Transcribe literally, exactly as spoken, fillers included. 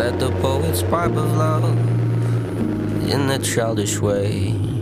read the poet's pipe of love in a childish way.